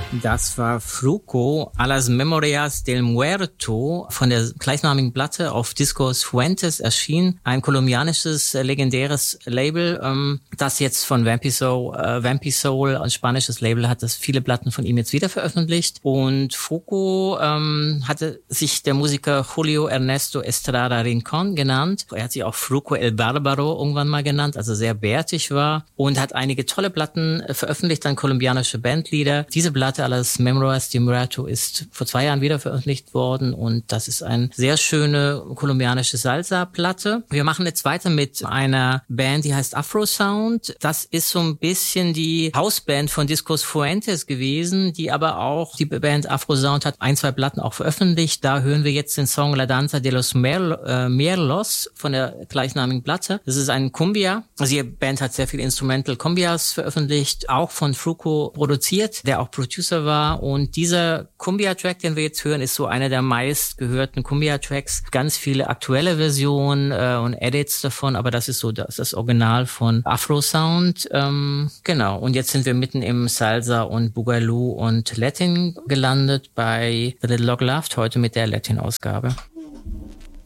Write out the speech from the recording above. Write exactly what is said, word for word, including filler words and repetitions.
Das war Fruco a las Memorias del Muerto von der gleichnamigen Platte auf Discos Fuentes erschien. Ein kolumbianisches, äh, legendäres Label, ähm, das jetzt von Vampy Soul, äh, Vampy Soul, ein spanisches Label, hat das viele Platten von ihm jetzt wieder veröffentlicht. Und Fruco ähm, hatte sich der Musiker Julio Ernesto Estrada Rincon genannt. Er hat sich auch Fruco el Barbaro irgendwann mal genannt, also sehr bärtig war und hat einige tolle Platten äh, veröffentlicht, dann kolumbianische Bandlieder. Diese Platte a las Memorias del Muerto ist vor zwei Jahren wieder veröffentlicht worden und das ist eine sehr schöne kolumbianische Salsa-Platte. Wir machen jetzt weiter mit einer Band, die heißt Afro Sound. Das ist so ein bisschen die Hausband von Discos Fuentes gewesen, die aber auch, die Band Afro Sound hat ein, zwei Platten auch veröffentlicht. Da hören wir jetzt den Song La Danza de los Merl- äh, Merlos von der gleichnamigen Platte. Das ist ein Cumbia. Also die Band hat sehr viele Instrumental Cumbias veröffentlicht, auch von Fruco produziert, der auch Producer war. Und dieser Cumbia-Track, den wir jetzt hören, ist so einer der meistgehörten Cumbia-Tracks. Ganz viele aktuelle Versionen äh, und Edits davon, aber das ist so das, das Original von Afro Sound. Ähm, genau, und jetzt sind wir mitten im Salsa und Boogaloo und Latin gelandet bei The Little Log Laughed, heute mit der Latin-Ausgabe.